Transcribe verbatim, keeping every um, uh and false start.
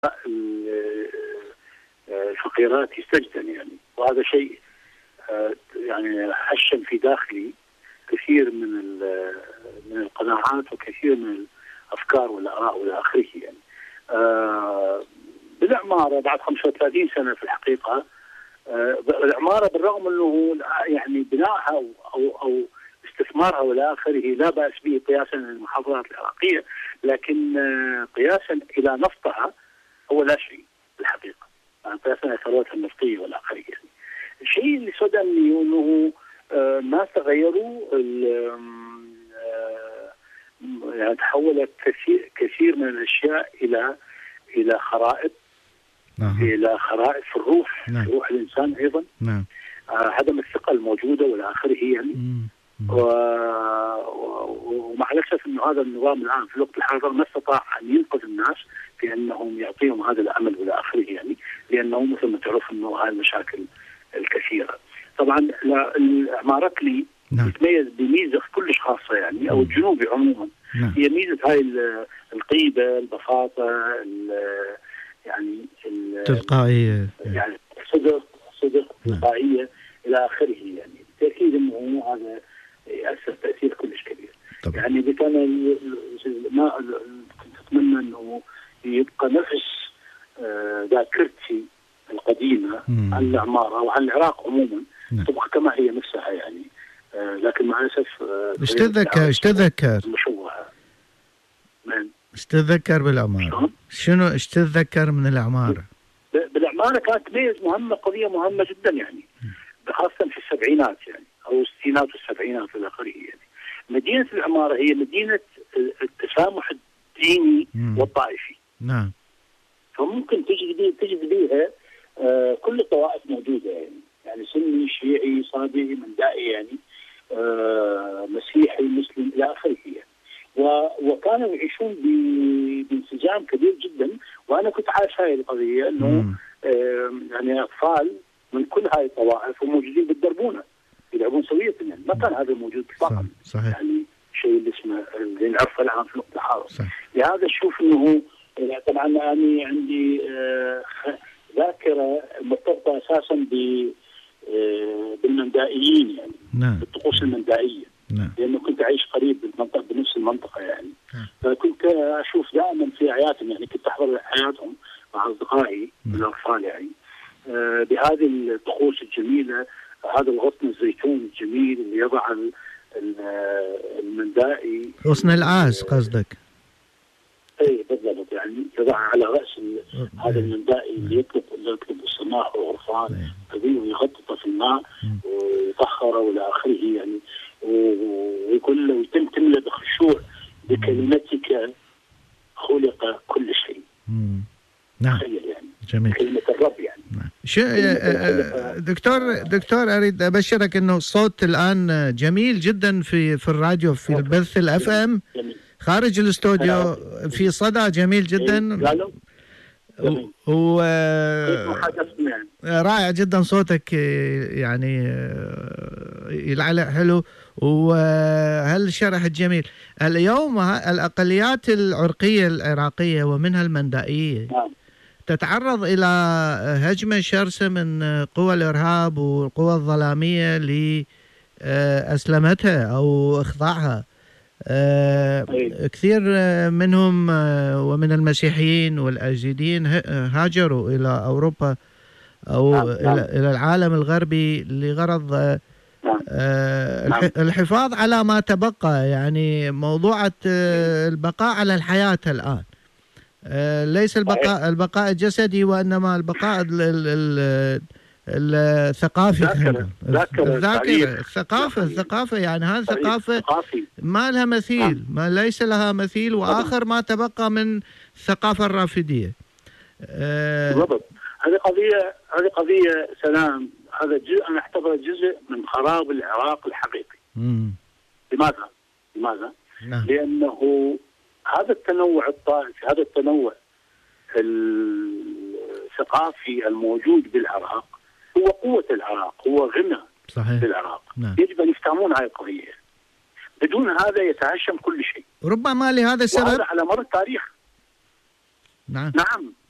الفقيرات يستجدن يعني، وهذا شيء يعني حشم في داخلي كثير من من القناعات وكثير من الافكار والاراء والى اخره يعني. بالعماره بعد خمسة وثلاثين سنه في الحقيقه، العماره بالرغم انه يعني بنائها او او, أو استثمارها والى اخره لا باس به قياسا للمحافظات العراقيه، لكن قياسا الى نفطها هو لا شيء بالحقيقه، يعني قياسا الى ثروتها النفطيه والى اخره يعني. الشيء اللي صدمني انه الناس تغيروا، يعني تحولت كثير كثير من الاشياء الى الى خرائط، نعم. الى خرائط في الروح، نعم. في روح الانسان ايضا. نعم. عدم الثقه الموجوده والى اخره يعني. و... ومع الاسف انه هذا النظام الان في الوقت الحاضر ما استطاع ان ينقذ الناس في انهم يعطيهم هذا الامل والى اخره يعني، لانه مثل ما تعرف انه هاي المشاكل الكثيره. طبعا العمارات لي نعم. تتميز بميزه كلش خاصه يعني، او الجنوبي عموما. نعم. هي ميزه هاي القيبه، البساطه، يعني تلقائيه، يعني صدق صدق تلقائيه الى اخره يعني. بالتاكيد انه هذا ياثر تاثير كلش كبير. طبعا. يعني اذا كان ما كنت اتمنى انه يبقى نفس ذاكرتي القديمه مم. عن العماره وعن العراق عموما، نعم. تبقى كما هي نفسها يعني. لكن مع الاسف ايش تتذكر ايش تتذكر؟ مشوهه. من ايش تتذكر بالعماره؟ شنو ايش تتذكر من العماره؟ بالعماره كانت تميز مهمه، قضيه مهمه جدا يعني، خاصه في السبعينات يعني، او الستينات والسبعينات والى اخره يعني. مدينه العماره هي مدينه التسامح الديني مم. والطائفي. نعم. فممكن تجد تجد بها آه كل الطوائف موجوده يعني، يعني سني، شيعي، صابئي، مندائي يعني، آه مسيحي، مسلم الى اخره يعني. وكانوا يعيشون بانسجام كبير جدا، وانا كنت عايش هاي القضيه انه آه يعني اطفال من كل هاي الطوائف وموجودين بالدربونه يلعبون سويه يعني، ما كان هذا موجود اطلاقا. صحيح. يعني شيء اللي اسمه اللي نعرفه الان في الوقت الحاضر. صحيح. لهذا اشوف انه طبعا انا عندي آه ذاكره مرتبطه اساسا ب آه بالمندائيين يعني. نعم. بالطقوس المندائيه. نعم. لانه كنت اعيش قريب بالمنطقه بنفس المنطقه يعني. نعم. فكنت اشوف دائما في اعيادهم يعني، كنت احضر حياتهم مع اصدقائي الاطفال يعني، آه بهذه الطقوس الجميله، هذا الغصن الزيتون الجميل اللي يضع المندائي، غصن العاز قصدك؟ اي بالضبط يعني، يضع على راس هذا المندائي اللي يطلب اللي يطلب السماح والغفران كبير، ويغططه في الماء ويطهره والى اخره يعني، ويقول له يتم تملى بخشوع بكلمتك خلق كل شيء. نعم. يعني جميل. كلمة الرب يعني. نعم. شو دكتور دكتور اريد ابشرك انه الصوت الان جميل جدا في في الراديو، في البث الاف ام خارج الاستوديو في صدى جميل جدا. و رائع جدا صوتك يعني، يلعلع حلو، وهالشرح الجميل. اليوم الاقليات العرقيه العراقيه ومنها المندائيه تتعرض إلى هجمة شرسة من قوى الإرهاب والقوى الظلامية لأسلمتها أو إخضاعها. كثير منهم ومن المسيحيين والأيزيديين هاجروا إلى أوروبا أو إلى العالم الغربي لغرض الحفاظ على ما تبقى، يعني موضوعة البقاء على الحياة الآن، ليس البقاء البقاء الجسدي، وإنما البقاء الثقافي. الذاكرة، الثقافة الثقافة يعني هذه الثقافة ما لها مثيل، ما ليس لها مثيل، وآخر ما تبقى من الثقافة الرافدية. بالضبط. هذه قضية هذه قضية سلام، هذا جزء أنا أعتبره جزء من خراب العراق الحقيقي. مم. لماذا؟ لماذا؟ نعم. لأنه هذا التنوع الطائفي، هذا التنوع الثقافي الموجود بالعراق هو قوة العراق، هو غنى صحيح. بالعراق. نعم. يجب أن يفهمون هذه القضية. بدون هذا يتهشم كل شيء. ربما لهذا السبب وهذا على مر التاريخ. نعم. نعم